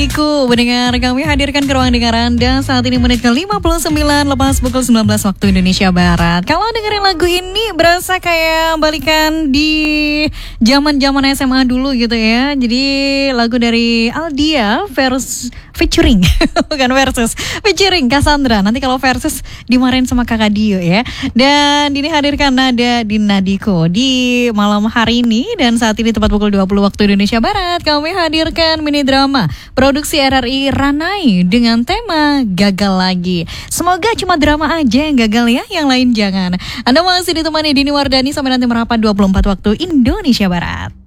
Nadiku, mendengar kami hadirkan ke ruang dengar Anda saat ini menit ke-59 lepas pukul 19 waktu Indonesia Barat. Kalau dengerin lagu ini berasa kayak balikan di zaman-zaman SMA dulu gitu ya. Jadi lagu dari Aldia featuring bukan versus, featuring Cassandra. Nanti kalau versus dimarahin sama Kakak Dio ya. Dan ini hadirkan Nada di Nadiku di malam hari ini dan saat ini tepat pukul 20 waktu Indonesia Barat. Kami hadirkan mini drama produksi RRI Ranai dengan tema Gagal Lagi. Semoga cuma drama aja yang gagal ya, yang lain jangan. Anda masih ditemani Dini Wardani sampai nanti merapat 24 waktu Indonesia Barat.